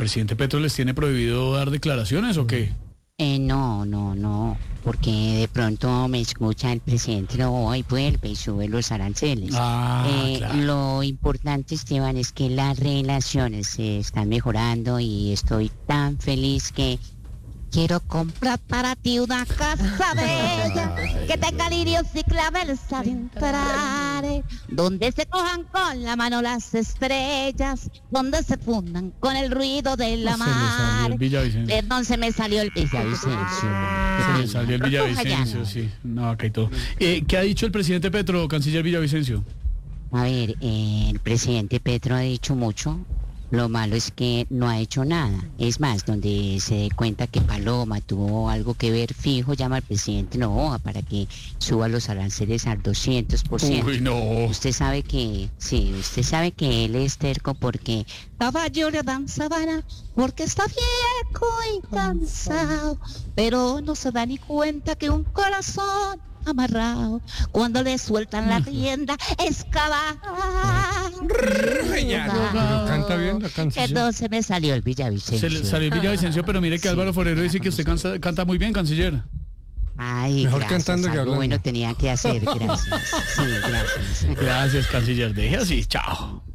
presidente Petro les tiene prohibido dar declaraciones o qué? No, porque de pronto me escucha el presidente Novoa y vuelve y sube los aranceles. Claro. Lo importante, Esteban, es que las relaciones se están mejorando y estoy tan feliz que quiero comprar para ti una casa bella que tenga lirios y claveles al entrar, donde se cojan con la mano las estrellas, donde se fundan con el ruido de la Se le salió mar. el Villavicencio. Perdón, se me salió el Villavicencio. Se le salió el Villavicencio, sí. No, acá y todo. ¿Qué ha dicho el presidente Petro, canciller Villavicencio? A ver, el presidente Petro ha dicho mucho. Lo malo es que no ha hecho nada. Es más, donde se dé cuenta que Paloma tuvo algo que ver fijo, llama al presidente Novoa para que suba los aranceles al 200%. Uy, no. Usted sabe que él es terco porque caballo le dan sabana, porque está viejo y cansado, pero no se da ni cuenta que un corazón amarrado, cuando le sueltan la rienda, es caballo. Pero canta bien la canción. Entonces me salió el Villavicencio. Se le salió el Villavicencio, pero mire que Álvaro Forero dice que usted canta muy bien, canciller. Ay, Mejor gracias, cantando que algo hablando. bueno tenía que hacer, gracias. Sí, gracias. Gracias, canciller. Deje así, chao.